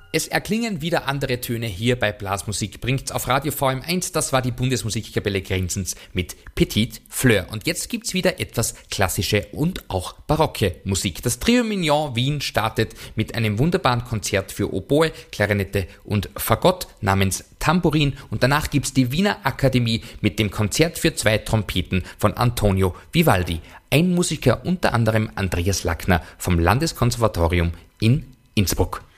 Es erklingen wieder andere Töne hier bei Blasmusik. Bringt's auf Radio VM1, das war die Bundesmusikkapelle Grenzens mit Petite Fleur. Und jetzt gibt's wieder etwas klassische und auch barocke Musik. Das Trio Mignon Wien startet mit einem wunderbaren Konzert für Oboe, Klarinette und Fagott namens Tambourin. Und danach gibt's die Wiener Akademie mit dem Konzert für 2 Trompeten von Antonio Vivaldi. Ein Musiker, unter anderem Andreas Lackner vom Landeskonservatorium in Innsbruck.